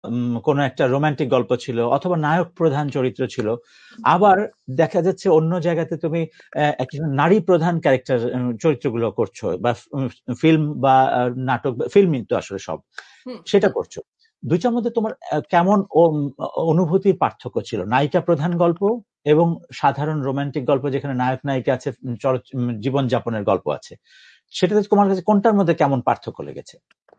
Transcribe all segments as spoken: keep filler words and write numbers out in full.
কোন একটা রোমান্টিক গল্প ছিল অথবা নায়ক প্রধান চরিত্র ছিল, আবার দেখা যাচ্ছে অন্য জায়গাতে তুমি একজন নারী প্রধান ক্যারেক্টার চরিত্রগুলো করছো, বা ফিল্ম বা নাটক, ফিল্মই তো আসলে সব, সেটা করছো। দুইটার মধ্যে তোমার কেমন অনুভূতির পার্থক্য ছিল? নায়িকা প্রধান গল্প এবং সাধারণ রোমান্টিক গল্প যেখানে নায়ক নায়িকা আছে, জীবনযাপনের গল্প আছে, সেটাতে তোমার কাছে কোনটার মধ্যে কেমন পার্থক্য লেগেছে?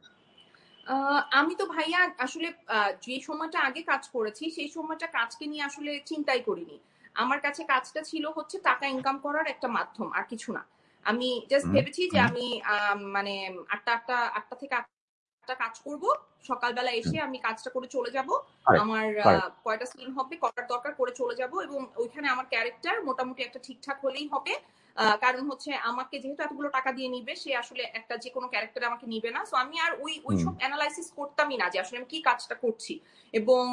আমি তো ভাইয়া আসলে যে সময়টা আগে কাজ করেছি সেই সময়টা কাজকে নিয়ে আসলে চিন্তাই করিনি। আমার কাছে কাজটা ছিল হচ্ছে টাকা ইনকাম করার একটা মাধ্যম, আর কিছু না। আমি জাস্ট ভেবেছি যে আমি মানে আটটা আটটা আটটা থেকে আটটা কাজ করব, সকালবেলা এসে আমি কাজটা করে চলে যাব, আমার কয়টা সিন হবে করার দরকার করে চলে যাব, এবং ওইখানে আমার ক্যারেক্টার মোটামুটি একটা ঠিকঠাক হলেই হবে। কারণ হচ্ছে আমাকে যেহেতু এতগুলো টাকা দিয়ে নিবে, সে আসলে একটা যে কোনো ক্যারেক্টার আমাকে নিবে না। সো আমি আর ওই ওই সব অ্যানালাইসিস করতামই না যে আসলে আমি কি কাজটা করছি, এবং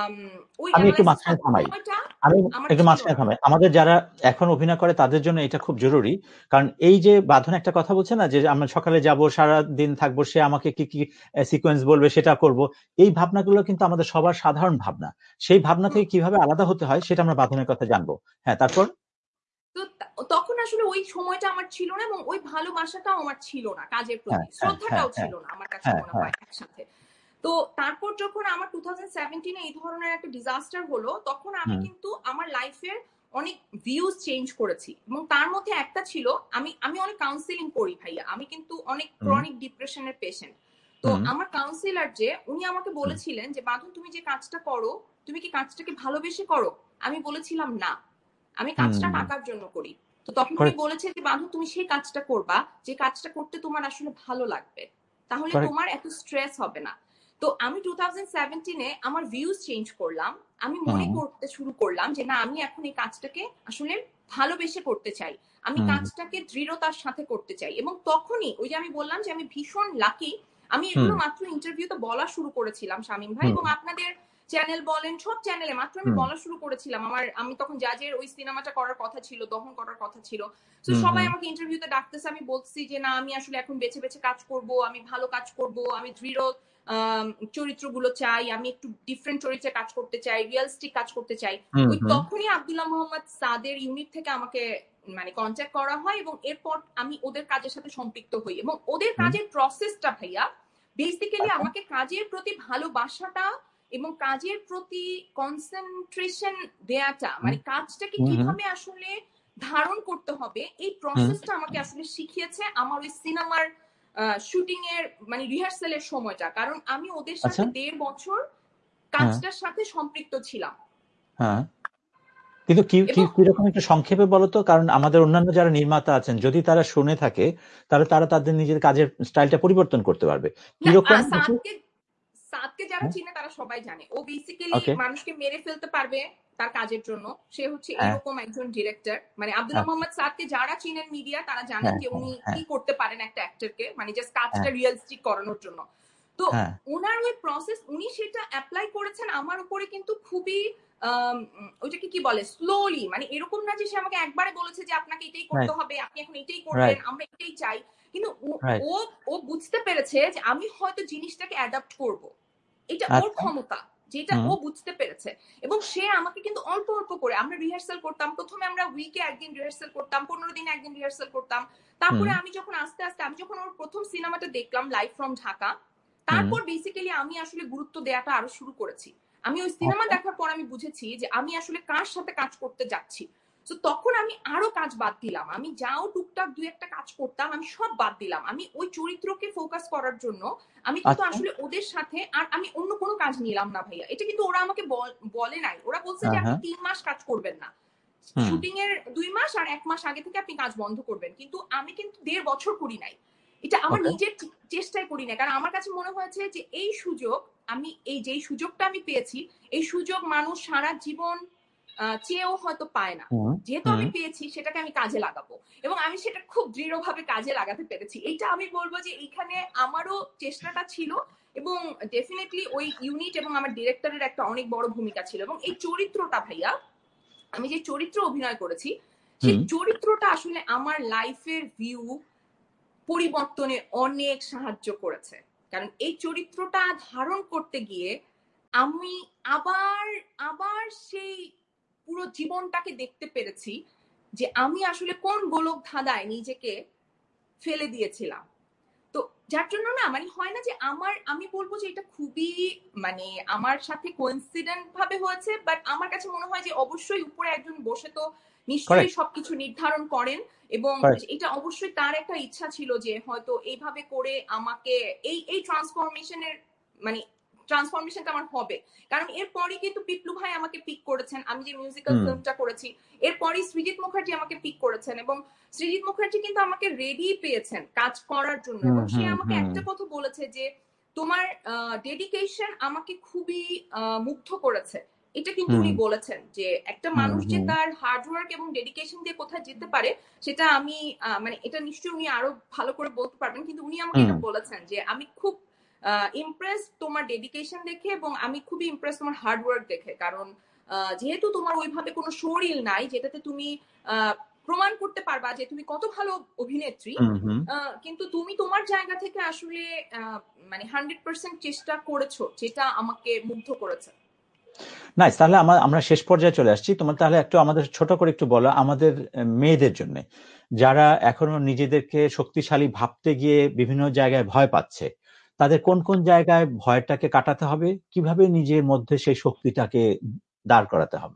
ওই আমি একটু মাঝখানে থামাই আমি একটু মাঝখানে থামাই আমাদের যারা এখন অভিনয় করে তাদের জন্য এটা খুব জরুরি। কারণ এই যে বাঁধন একটা কথা বলছে না, যে আমরা সকালে যাব, সারা দিন থাকবো, সে আমাকে কি কি সিকোয়েন্স বলবে সেটা করব, এই ভাবনাগুলো কিন্তু আমাদের সবার সাধারণ ভাবনা। সেই ভাবনা থেকে কিভাবে আলাদা হতে হয় সেটা আমরা বাঁধনের কথা জানবো। হ্যাঁ, তারপর তো তখন আসলে ওই সময়টা আমার ছিল না, এবং ওই ভালোবাসাটাও আমার ছিল না কাজের প্রতি, শ্রদ্ধাটাও ছিল না আমার কাছে মনে হয় একসাথে। তো তারপর যখন আমার টু থাউজেন্ড সেভেন্টিনে এই ধরনের একটা ডিজাস্টার হলো, তখন আমি কিন্তু আমার লাইফের অনেক ভিউজ চেঞ্জ করেছি, এবং তার মধ্যে একটা ছিল, আমি আমি অনেক কাউন্সিলিং করি ভাইয়া, আমি কিন্তু অনেক ক্রনিক ডিপ্রেশনের পেশেন্ট। তো আমার কাউন্সিলর যে উনি আমাকে বলেছিলেন যে বাঁধন, তুমি যে কাজটা করো, তুমি কি কাজটাকে ভালোবেসে করো? আমি বলেছিলাম না, আমি কাজটা টাকার জন্য করি। তো তখন উনি বলেছে যে বাঁধন, তুমি সেই কাজটা করবা যে কাজটা করতে তোমার আসলে ভালো লাগবে, তাহলে তোমার এত স্ট্রেস হবে না। তো আমি টু থাউজেন্ড সেভেন্টিনে আমার ভিউজ চেঞ্জ করলাম, আমি মনে করতে শুরু করলাম যে না, আমি এখন এই কাজটাকে আসলে ভালোবেসে করতে চাই, আমি কাজটাকে দৃঢ়তার সাথে করতে চাই। এবং তখনই ওই যে আমি বললাম যে আমি ভীষণ লাকি, আমি এগুলো মাত্র ইন্টারভিউতে বলা শুরু করেছিলাম শামীম ভাই, এবং আপনাদের চ্যানেল বলেন, সব চ্যানেলে মাত্র আমি বলা শুরু করেছিলাম। আমার আমি তখন জাজের ওই সিনেমাটা করার কথা ছিল, দহন করার কথা ছিল। তো সবাই আমাকে ইন্টারভিউতে ডাকতেছে, আমি বলছি যে না, আমি আসলে এখন বেছে বেছে কাজ করব, আমি ভালো কাজ করব, আমি দৃঢ় চরিত্রগুলো চাই, আমি একটু ডিফারেন্ট চরিত্রে কাজ করতে চাই, রিয়েলিস্টিক কাজ করতে চাই। ওই তখনই আব্দুল্লাহ মোহাম্মদ সাদের ইউনিট থেকে আমাকে মানে কন্ট্যাক্ট করা হয়, এবং এরপর আমি ওদের কাজের সাথে সম্পৃক্ত হই। এবং ওদের কাজের প্রসেসটা ভাইয়া বেসিক্যালি আমাকে কাজের প্রতি ভালোবাসাটা এবং কাজের প্রতি কনসেন্ট্রেশন দেয়াটা, মানে কাজটাকে কিভাবে আসলে ধারণ করতে হবে, এই প্রসেসটা আমাকে আসলে শিখিয়েছে আমার ওই সিনেমার শুটিং এর মানে রিহার্সালের সময়টা। কারণ আমি ওদের সাথে দেড় বছর কাজটার সাথে সম্পৃক্ত ছিলাম। হ্যাঁ, কিন্তু কি কি কিরকম একটু সংক্ষেপে বলতো, কারণ আমাদের অন্যান্য যারা নির্মাতা আছেন যদি তারা শুনে থাকে তাহলে তারা তাদের নিজের কাজের স্টাইলটা পরিবর্তন করতে পারবে। কিরকম সাদকে যারা চিনে তারা সবাই জানে, ও বেসিক্যালি মানুষকে মেরে ফেলতে পারবে তার কাজের জন্য। সে হচ্ছে এরকম একজন ডিরেক্টর। মানে আব্দুল্লাহ মোহাম্মদ সাদকে যারা চিনেন মিডিয়া তারা জানেন যে উনি কি করতে পারেন একটা অ্যাক্টরকে, মানে জাস্ট কাজটা রিয়েলিস্টিক করানোর জন্য। তো ওনার ওই প্রসেস, উনি সেটা অ্যাপ্লাই করেছেন আমার উপরে, কিন্তু খুবই ওইটাকে কি বলে, স্লোলি। মানে এরকম না যে সে আমাকে একবারে বলেছে যে আপনাকে এটাই করতে হবে, আপনি এখন এটাই করবেন, আমরা এটাই চাই। কিন্তু ও ও বুঝতে পেরেছে যে আমি হয়তো জিনিসটাকে অ্যাডাপ্ট করব, এটা ওর ক্ষমতা, যেটা ও বুঝতে পেরেছে। এবং সে আমাকে কিন্তু অল্প অল্প করে, আমরা রিহার্সাল করতাম, প্রথমে আমরা উইকে একদিন রিহার্সাল করতাম, পনেরো দিনে একদিন রিহার্সাল করতাম। তারপরে আমি যখন আস্তে আস্তে, আমি যখন ওর প্রথম সিনেমাটা দেখলাম লাইভ ফ্রম ঢাকা, তারপর বেসিক্যালি আমি আসলে গুরুত্ব দেওয়াটা আরো শুরু করেছি। আমি ওই সিনেমা দেখার পর আমি বুঝেছি যে আমি আসলে কার সাথে কাজ করতে যাচ্ছি। তো তখন আমি আরো কাজ বাদ দিলাম, আমি যাও টুকটাক দুই একটা কাজ করতাম আমি সব বাদ দিলাম, আমি ওই চরিত্রকে ফোকাস করার জন্য আমি কিন্তু আসলে ওদের সাথে আর আমি অন্য কোনো কাজ নিলাম না ভাইয়া। এটা কিন্তু ওরা আমাকে বলে নাই, ওরা বলছে যে আপনি তিন মাস কাজ করবেন না, শুটিং এর দুই মাস আর এক মাস আগে থেকে আপনি কাজ বন্ধ করবেন। কিন্তু আমি কিন্তু দেড় বছর করি নাই, এটা আমার নিজের চেষ্টায় করি না। কারণ আমার কাছে মনে হয়েছে যে এই সুযোগ, আমি এই যে সুযোগটা আমি পেয়েছি, এই সুযোগ মানুষ সারা জীবন চেয়েও হয়তো পায় না। যেহেতু আমি পেয়েছি সেটাকে আমি কাজে লাগাবো, এবং আমি সেটা খুব দৃঢ়ভাবে কাজে লাগাতে পেরেছি। এইটা আমি বলবো যে এইখানে আমারও চেষ্টাটা ছিল, এবং ডেফিনেটলি ওই ইউনিট এবং আমার ডিরেক্টরের একটা অনেক বড় ভূমিকা ছিল। এবং এই চরিত্রটা ভাইয়া, আমি যে চরিত্র অভিনয় করেছি সেই চরিত্রটা আসলে আমার লাইফের ভিউ পরিবর্তনে অনেক সাহায্য করেছে। কারণ এই চরিত্রটা ধারণ করতে গিয়ে আমি আবার আবার সেই পুরো জীবনটাকে দেখতে পেরেছি যে আমি আসলে কোন গোলক ধাঁধায় নিজেকে ফেলে দিয়েছিলাম। তো যার জন্য না মানে হয় না যে আমার আমি বলবো যে এটা খুবই মানে আমার সাথে কোইন্সিডেন্ট ভাবে হয়েছে, বাট আমার কাছে মনে হয় যে অবশ্যই উপরে একজন বসে তো নিশ্চয়ই সবকিছু নির্ধারণ করেন, এবং এটা অবশ্যই তার একটা ইচ্ছা ছিল যে হয়তো এইভাবে করে আমাকে এই এই ট্রান্সফরমেশনের মানে ট্রান্সফরমেশনটা আমার হবে। কারণ এরপরই কিন্তু পিপলু ভাই আমাকে পিক করেছেন, আমি যে মিউজিক্যাল ফিল্মটা করেছি এরপরই সৃজিত মুখার্জি আমাকে পিক করেছেন, এবং সৃজিত মুখার্জি কিন্তু আমাকে রেডি পেয়েছেন কাজ করার জন্য, এবং সে আমাকে একটা কথা বলেছে যে তোমার ডেডিকেশন আমাকে খুবই মুগ্ধ করেছে। এটা কিন্তু উনি বলেছেন যে একটা মানুষ যে তার হার্ডওয়ার্ক এবং ডেডিকেশন দিয়ে কোথায় যেতে পারে সেটা আমি মানে এটা নিশ্চয়ই উনি আরো ভালো করে বলতে পারবেন, কিন্তু উনি আমাকে এটা বলেছেন যে আমি খুব ইমপ্রেস তোমার ডেডিকেশন দেখে, এবং আমি খুবই ইমপ্রেস তোমার হার্ডওয়ার্ক দেখে। কারণ যেহেতু তোমার ওইভাবে কোনো শরীর নাই যেটাতে তুমি প্রমাণ করতে পারবা যে তুমি কত ভালো অভিনেত্রী, কিন্তু তুমি তোমার জায়গা থেকে আসলে মানে হান্ড্রেড পার্সেন্ট চেষ্টা করেছো, যেটা আমাকে মুগ্ধ করেছে। নাইস, তাহলে আমরা শেষ পর্যায়ে চলে আসছি। তোমার তাহলে একটু আমাদের ছোট করে একটু বলো আমাদের মেয়েদের জন্য যারা এখনো নিজেদেরকে শক্তিশালী ভাবতে গিয়ে বিভিন্ন জায়গায় ভয় পাচ্ছে, তাদের কোন কোন জায়গায় ভয়টাকে কাটাতে হবে, কিভাবে নিজের মধ্যে সেই শক্তিটাকে দাঁড় করাতে হবে?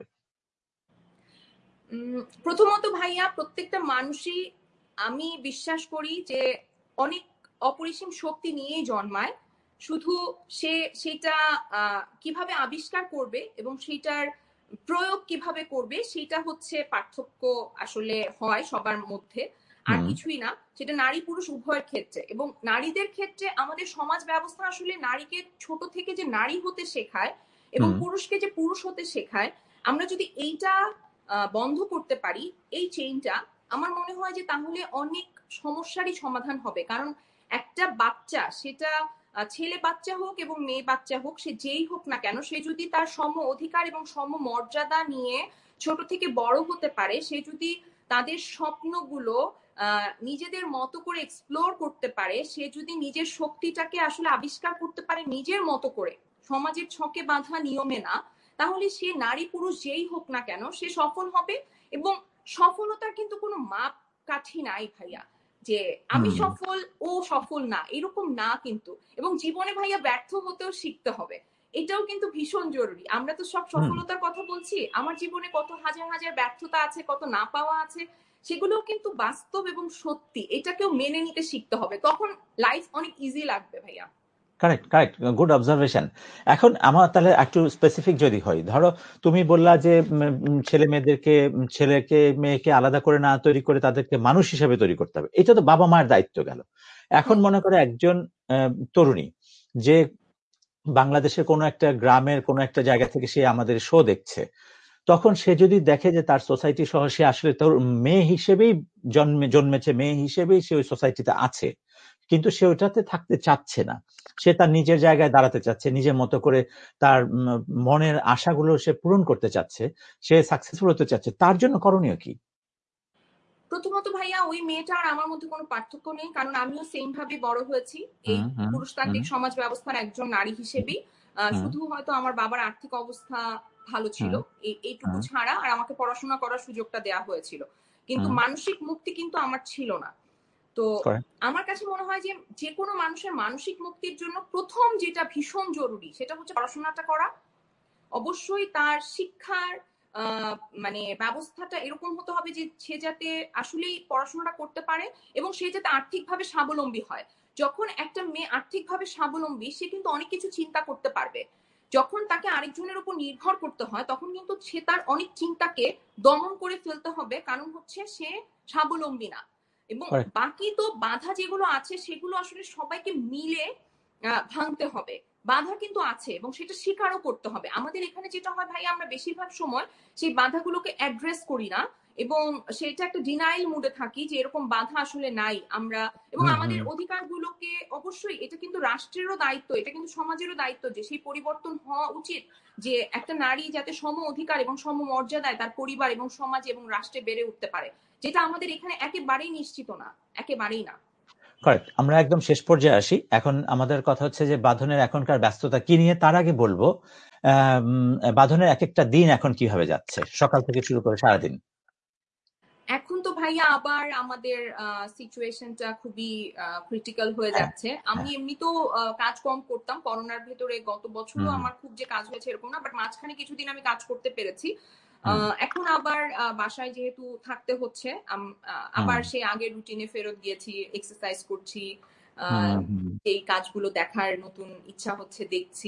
প্রথমত ভাইয়া, প্রত্যেকটা মানুষই আমি বিশ্বাস করি যে অনেক অপরিসীম শক্তি নিয়েই জন্মায়, শুধু সে সেটা কিভাবে আবিষ্কার করবে এবং সেটার প্রয়োগ কিভাবে করবে সেটা হচ্ছে পার্থক্য আসলে হয় সবার মধ্যে, আর কিছুই না। সেটা নারী পুরুষ উভয়ের ক্ষেত্রে, এবং নারীদের ক্ষেত্রে আমাদের সমাজ ব্যবস্থা আসলে নারীকে ছোট থেকে যে নারী হতে শেখায় এবং পুরুষকে যে পুরুষ হতে শেখায়, আমরা যদি এইটা বন্ধ করতে পারি এই চেইনটা, আমার মনে হয় যে তাহলে অনেক সমস্যারই সমাধান হবে। কারণ একটা বাচ্চা, সেটা ছেলে বাচ্চা হোক এবং মেয়ে বাচ্চা হোক, সে যেই হোক না কেন, সে যদি তার সম অধিকার এবং সম মর্যাদা নিয়ে ছোট থেকে বড় হতে পারে, সে যদি তাদের স্বপ্নগুলো নিজেদের মতো করে এক্সপ্লোর করতে পারে, সে যদি নিজের শক্তিটাকে আসলে আবিষ্কার করতে পারে নিজের মতো করে, সমাজের ছকে বাঁধা নিয়মে না, তাহলে সে নারী পুরুষ যেই হোক না কেন সে সফল হবে। এবং সফলতার কিন্তু কোনো মাপ কাঠি নাই ভাইয়া, যে আমি সফল ও সফল না, এরকম না কিন্তু। এবং জীবনে ভাইয়া ব্যর্থ হতেও শিখতে হবে, এটাও কিন্তু ভীষণ জরুরি। আমরা তো সব সফলতার কথা বলছি, আমার জীবনে কত হাজার হাজার ব্যর্থতা আছে, কত না পাওয়া আছে, সেগুলোও কিন্তু বাস্তব এবং সত্যি, এটাকেও মেনে নিতে শিখতে হবে, তখন লাইফ অনেক ইজি লাগবে ভাইয়া। Correct correct good observation. এখন আমার তাহলে একটু স্পেসিফিক যদি হয়, ধরো তুমি বললা যে ছেলে মেয়েদেরকে ছেলেকে মেয়েকে আলাদা করে না তৈরি করে তাদেরকে মানুষ হিসেবে তৈরি করতে হবে, এটা তো বাবা মায়ের দায়িত্ব গেল। এখন মনে করে একজন তরুণী যে বাংলাদেশের কোনো একটা গ্রামের কোনো একটা জায়গা থেকে সে আমাদের শো দেখছে, তখন সে যদি দেখে যে তার সোসাইটি সহ সে আসলে তোর মেয়ে হিসেবেই জন্মে জন্মেছে, মেয়ে হিসেবেই সে ওই সোসাইটিতে আছে, কিন্তু সে ওটাতে থাকতে চাচ্ছে না, সে তার নিজের জায়গায় দাঁড়াতে চাচ্ছে, নিজের মতো করে তার মনের আশাগুলো সে পূরণ করতে চাচ্ছে, সে সাকসেসফুল হতে চাচ্ছে, তার জন্য করণীয় কি? প্রথমত ভাইয়া, ওই মেয়েটা আর আমার মধ্যে কোনো পার্থক্য নেই, কারণ আমিও সেম ভাবে বড় হয়েছি এই পুরুষতান্ত্রিক সমাজ ব্যবস্থার একজন নারী হিসেবেই। শুধু হয়তো আমার বাবার আর্থিক অবস্থা ভালো ছিল এইটুকু ছাড়া, আর আমাকে পড়াশোনা করার সুযোগটা দেওয়া হয়েছিল, কিন্তু মানসিক মুক্তি কিন্তু আমার ছিল না। তো আমার কাছে মনে হয় যে যে কোনো মানুষের মানসিক মুক্তির জন্য প্রথম যেটা ভীষণ জরুরি সেটা হচ্ছে পড়াশোনাটা করা। অবশ্যই তার শিক্ষার মানে ব্যবস্থাটা এরকম হতে হবে যে সে যাতে আসলেই পড়াশোনাটা করতে পারে এবং সে যাতে আর্থিকভাবে স্বাবলম্বী হয়। যখন একটা মেয়ে আর্থিকভাবে স্বাবলম্বী, সে কিন্তু অনেক কিছু চিন্তা করতে পারবে। যখন তাকে আরেকজনের উপর নির্ভর করতে হয়, তখন কিন্তু সে তার অনেক চিন্তাকে দমন করে ফেলতে হবে, কারণ হচ্ছে সে স্বাবলম্বী না। এবং বাকি তো বাধা যেগুলো আছে সেগুলো আসলে সবাইকে মিলে ভাঙতে হবে। বাধা কিন্তু আছে এবং সেটা স্বীকারও করতে হবে। আমাদের এখানে যেটা হয় ভাই, আমরা বেশিরভাগ সময় সেই বাধাগুলোকে অ্যাড্রেস করি না এবং সেটা একটা ডিনাইল মুডে থাকি যে এরকম বাধা আসলে নাই আমরা। এবং আমাদের অধিকারগুলোকে অবশ্যই, এটা কিন্তু রাষ্ট্রেরও দায়িত্ব, এটা কিন্তু সমাজেরও দায়িত্ব যে সেই পরিবর্তন হওয়া উচিত, যে একটা নারী যাতে সম অধিকার এবং সম মর্যাদায় তার পরিবার এবং সমাজ এবং রাষ্ট্রে বেড়ে উঠতে পারে, যেটা আমাদের এখানে একেবারেই নিশ্চিত না, একেবারেই না। কারেক্ট। আমরা একদম শেষ পর্যায়ে আসি। এখন আমাদের কথা হচ্ছে যে বাঁধনের এখনকার ব্যস্ততা কি নিয়ে। তার আগে বলবো বাঁধনের এক একটা দিন এখন কিভাবে যাচ্ছে, সকাল থেকে শুরু করে সারাদিন। এখন তো ভাইয়া আবার আমাদের সিচুয়েশনটা খুবই ক্রিটিক্যাল হয়ে যাচ্ছে। আমি এমনিতেও কাজ কম করতাম করোনার ভেতরে, গত বছরও আমার খুব যে কাজ হয়েছে এরকম না, বাট মাঝখানে কিছুদিন আমি কাজ করতে পেরেছি। এখন আবার বাসায় যেহেতু থাকতে হচ্ছে, আবার সেই আগের রুটিনে ফেরত গিয়েছি, এক্সারসাইজ করছি, এই কাজগুলো দেখার নতুন ইচ্ছা হচ্ছে দেখছি,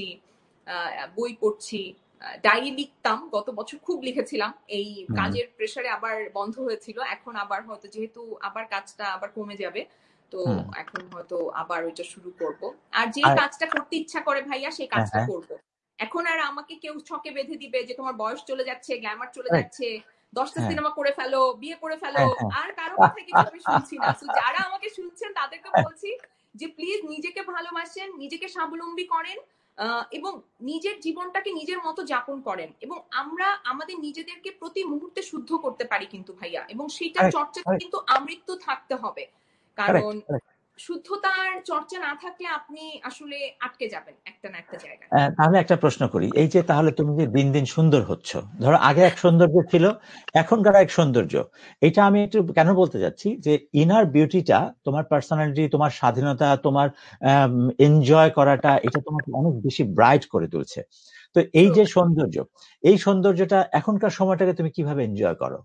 বই পড়ছি, ডায়েরি লিখতাম, গত বছর খুব লিখেছিলাম, এই কাজের প্রেসারে আবার বন্ধ হয়েছিল, এখন আবার হয়তো যেহেতু আবার কাজটা আবার কমে যাবে তো এখন হয়তো আবার ওইটা শুরু করব। আর যে কাজটা করতে ইচ্ছা করে ভাইয়া সেই কাজটা করব। এখন আর আমাকে কেউ ছকে বেঁধে দিবে যে তোমার বয়স চলে যাচ্ছে, গ্ল্যামার চলে যাচ্ছে, দশটা সিনেমা করে ফেলো, বিয়ে করে ফেলো, আর কারো কথা কিছু আমি শুনছি না। যারা আমাকে শুনছেন তাদেরকে বলছি যে প্লিজ নিজেকে ভালোবাসেন, নিজেকে স্বাবলম্বী করেন এবং নিজের জীবনটাকে নিজের মতো যাপন করেন, এবং আমরা আমাদের নিজেদেরকে প্রতি মুহূর্তে শুদ্ধ করতে পারি কিন্তু ভাইয়া, এবং সেটার চর্চাটা কিন্তু আমৃত্যু থাকতে হবে, কারণ শুদ্ধতার চর্চা না থাকলে আপনি আসলে আটকে যাবেন একটা না একটা জায়গায়। তাহলে একটা প্রশ্ন করি, এই যে তাহলে তুমি যে দিন দিন সুন্দর হচ্ছ, ধরো আগে এক সৌন্দর্য ছিল, এখনকার এক সৌন্দর্য, এটা আমি একটু কেন বলতে যাচ্ছি যে ইনার বিউটিটা, তোমার পার্সোনালিটি, তোমার স্বাধীনতা, তোমার এনজয় করাটা, এটা তোমাকে অনেক বেশি ব্রাইট করে তুলছে। তো এই যে সৌন্দর্য, এই সৌন্দর্যটা এখনকার সময়টাকে তুমি কিভাবে এনজয় করো?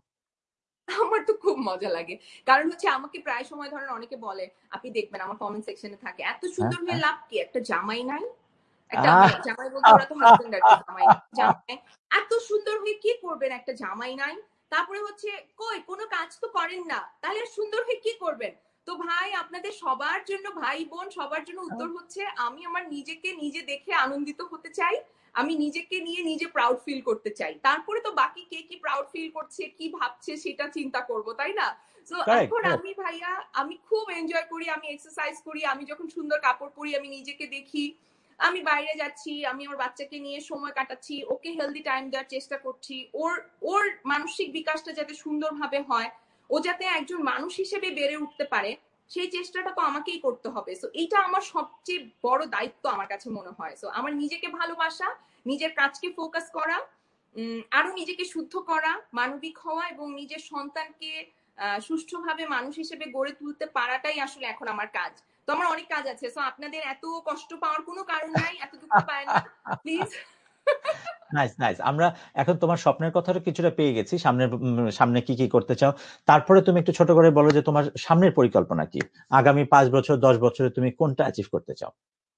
আমার তো খুব মজা লাগে, কারণ হচ্ছে আমাকে প্রায় সময় ধরেন অনেকে বলে, আপনি দেখবেন আমার কমেন্ট সেকশনে থাকে, এত সুন্দর হয়ে লাভ কি, একটা জামাই নাই, একটা জামাই বলতে ওরা তো হাজবেন্ড আর কি, জামাই জামাই এত সুন্দর হয়ে কি করবেন, একটা জামাই নাই, তারপরে হচ্ছে কই কোনো কাজ তো করেন না, তাহলে সুন্দর হয়ে কি করবেন? তো ভাই আপনাদের সবার জন্য, ভাই বোন সবার জন্য উত্তর হচ্ছে, আমি আমার নিজেকে নিজে দেখে আনন্দিত হতে চাই, আমি নিজেকে নিয়ে নিজে প্রাউড ফিল করতে চাই, তারপরে তো বাকি কে কি প্রাউড ফিল করছে কি ভাবছে সেটা চিন্তা করব, তাই না? তো এখন আমি ভাইয়া আমি খুব এনজয় করি, আমি এক্সারসাইজ করি, আমি যখন সুন্দর কাপড় পরি আমি নিজেকে দেখি, আমি বাইরে যাচ্ছি, আমি আমার বাচ্চাকে নিয়ে সময় কাটাচ্ছি, ওকে হেলদি টাইম দেওয়ার চেষ্টা করছি, ওর ওর মানসিক বিকাশটা যাতে সুন্দরভাবে হয়, ও যাতে একজন মানুষ হিসেবে বেড়ে উঠতে পারে, সেই চেষ্টাটা তো আমাকেই করতে হবে। সো এইটা আমার সবচেয়ে বড় দায়িত্ব আমার কাছে মনে হয়। সো আমার নিজেকে ভালোবাসা, নিজের কাজকে ফোকাস করা, আরো নিজেকে শুদ্ধ করা, মানবিক হওয়া এবং নিজের সন্তানকে সুষ্ঠুভাবে মানুষ হিসেবে গড়ে তুলতে পারাটাই আসলে এখন আমার কাজ। তো আমার অনেক কাজ আছে, সো আপনাদের এত কষ্ট পাওয়ার কোনো কারণ নাই, এত দুঃখ পায় না প্লিজ। নাইস নাইস আমরা এখন তোমার স্বপ্নের কথাটা কিছুটা পেয়ে গেছি, সামনে সামনে কি কি করতে চাও, তারপরে তুমি একটু ছোট করে বলো যে তোমার সামনের পরিকল্পনা কি, আগামী পাঁচ বছর দশ বছরে তুমি কোনটা অ্যাচিভ করতে চাও?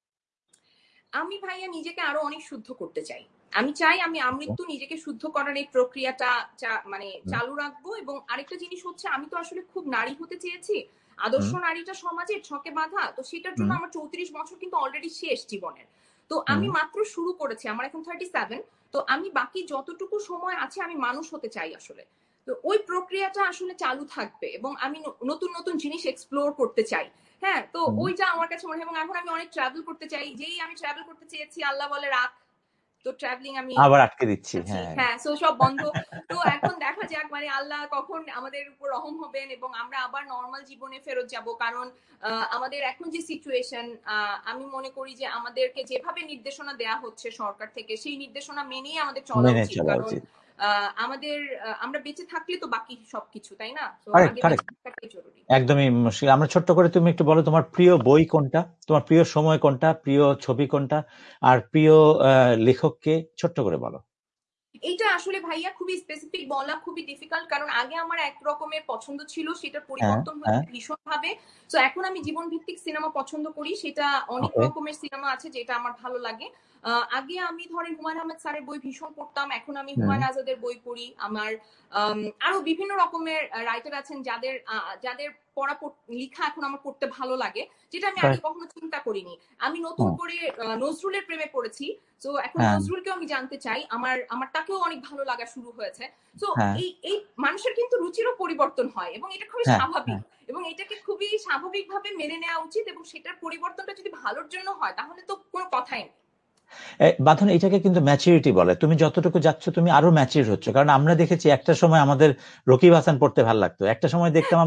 আমি ভাইয়া নিজেকে আরো অনেক শুদ্ধ করতে চাই। আমি চাই আমি আমৃত্যু নিজেকে শুদ্ধ করার এই প্রক্রিয়াটা মানে চালু রাখবো। এবং আরেকটা জিনিস হচ্ছে, আমি তো আসলে খুব নারী হতে চেয়েছি, আদর্শ নারীটা সমাজের ছকে বাঁধা, তো সেটার জন্য আমার চৌত্রিশ বছর কিন্তু অলরেডি শেষ জীবনের। তো আমি মাত্র শুরু করেছি, আমার এখন থার্টি সেভেন। তো আমি বাকি যতটুকু সময় আছে আমি মানুষ হতে চাই আসলে। তো ওই প্রক্রিয়াটা আসলে চালু থাকবে এবং আমি নতুন নতুন জিনিস এক্সপ্লোর করতে চাই। হ্যাঁ, তো ওইটা আমার কাছে মনে হয়। এবং এখন আমি অনেক ট্রাভেল করতে চাই, যেই আমি ট্রাভেল করতে চেয়েছি আল্লাহ বলে রাখ, তো ট্রাভেলিং আমি আবার আটকে দিচ্ছি। হ্যাঁ হ্যাঁ, সো সব বন্ধ। তো এখন দেখা যাক মানে আল্লাহ কখন আমাদের উপর রহম হবেন এবং আমরা আবার নর্মাল জীবনে ফেরত যাব। কারণ আমাদের এখন যে সিচুয়েশন, আমি মনে করি যে আমাদেরকে যেভাবে নির্দেশনা দেয়া হচ্ছে সরকার থেকে, সেই নির্দেশনা মেনেই আমাদের চলা উচিত। কারণ আমাদের আমরা বেঁচে থাকলে তো বাকি সবকিছু, তাই না? তো আগে বেঁচে থাকাটাই জরুরি। একদমই। আমরা ছোট্ট করে তুমি একটু বলো তোমার প্রিয় বই কোনটা, তোমার প্রিয় সময় কোনটা, প্রিয় ছবি কোনটা, আর প্রিয় লেখককে ছোট্ট করে বলো। এইটা আসলে ভাইয়া খুবই স্পেসিফিক বলা খুবই ডিফিকাল্ট, কারণ আগে আমার এক রকমের পছন্দ ছিল, সেটা পরিবর্তন হয়েছে ভীষণ ভাবে। তো এখন আমি জীবন ভিত্তিক সিনেমা পছন্দ করি, সেটা অনেক রকমের সিনেমা আছে যেটা আমার ভালো লাগে। আগে আমি ধরেন হুমায়ুন আহমেদ স্যারের বই ভীষণ পড়তাম, এখন আমি হুমায়ুন আজাদের বই পড়ি। আমার আরো বিভিন্ন রকমের রাইটার আছেন যাদের যাদের পড়া লেখা এখন আমার পড়তে ভালো লাগে, যেটা আমি আগে কখনো চিন্তা করিনি। আমি নতুন করে নজরুলের প্রেমে পড়েছি, তো এখন নজরুলকেও আমি জানতে চাই, আমার আমার তাকেও অনেক ভালো লাগা শুরু হয়েছে। তো এই এই মানুষের কিন্তু রুচিরও পরিবর্তন হয় এবং এটা খুবই স্বাভাবিক, এবং এটাকে খুবই স্বাভাবিকভাবে মেনে নেওয়া উচিত। এবং সেটার পরিবর্তনটা যদি ভালোর জন্য হয় তাহলে তো কোনো কথাই নেই। বাঁধন, এটাকে কিন্তু ম্যাচুরিটি বলে। তুমি যতটুকু যাচ্ছ তুমি আরো ম্যাচিউর হচ্ছ। কারণ আমরা দেখেছি একটা সময় আমাদের রকিব হাসান পড়তে ভালো লাগতো, একটা সময় দেখতাম আমরা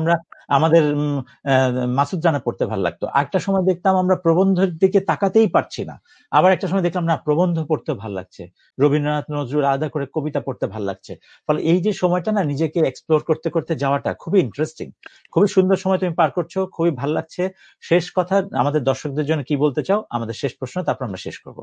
আমাদের মাসুদ রানা পড়তে ভালো লাগতো। একটা সময় দেখতাম আমরা প্রবন্ধের দিকে তাকাতেই পারছি না, আবার একটা সময় দেখলাম না প্রবন্ধ পড়তে ভালো লাগছে, রবীন্দ্রনাথ নজরুল আলাদা করে কবিতা পড়তে ভালো লাগছে। ফলে এই যে সময়টা না নিজেকে এক্সপ্লোর করতে করতে যাওয়াটা খুবই ইন্টারেস্টিং, খুবই সুন্দর সময় তুমি পার করছো, খুবই ভালো লাগছে। শেষ কথা আমাদের দর্শকদের জন্য কি বলতে চাও? আমাদের শেষ প্রশ্ন, তারপর আমরা শেষ করবো।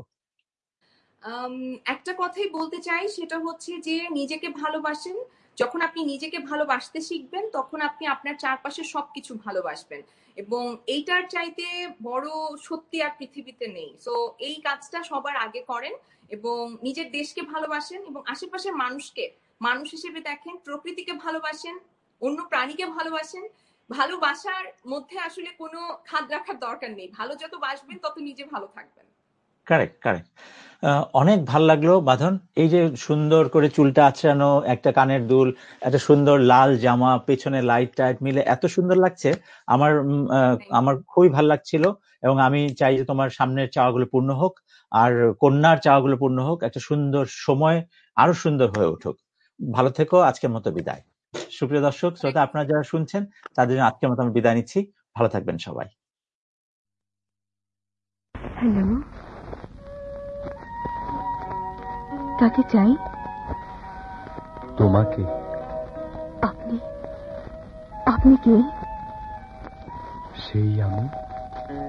একটা কথাই বলতে চাই, সেটা হচ্ছে যে নিজেকে ভালোবাসেন। যখন আপনি নিজেকে ভালোবাসতে শিখবেন তখন আপনি আপনার চারপাশে সবকিছু ভালোবাসবেন, এবং এইটার চাইতে বড় সত্যি আর পৃথিবীতে নেই। সো এই কাজটা সবার আগে করেন এবং নিজের দেশকে ভালোবাসেন এবং আশেপাশের মানুষকে মানুষ হিসেবে দেখেন, প্রকৃতিকে ভালোবাসেন, অন্য প্রাণীকে ভালোবাসেন। ভালোবাসার মধ্যে আসলে কোনো খাদ রাখার দরকার নেই, ভালো যত বাসবেন তত নিজে ভালো থাকবেন। কারেক্ট কারেক্ট অনেক ভাল লাগলো বাঁধন, এই যে সুন্দর করে চুলটা আঁচড়ানো, একটা কানের দুল, একটা সুন্দর লাল জামা, পেছনে লাইট টাইট মিলে এত সুন্দর লাগছে। আমার আমার খুবই ভাল লাগছিল, এবং আমি চাই যে তোমার সামনের চাওয়াগুলো পূর্ণ হোক, আর কন্যার চাওয়াগুলো পূর্ণ হোক, একটা সুন্দর সময় আরো সুন্দর হয়ে উঠুক। ভালো থেকো, আজকের মতো বিদায়। সুপ্রিয় দর্শক শ্রোতা, আপনারা যারা শুনছেন তাদের জন্য আজকের মতো আমি বিদায় নিচ্ছি। ভালো থাকবেন সবাই। হ্যালো, কাকে চাই? তোমাকে। আপনি আপনি কে? সেই আমি।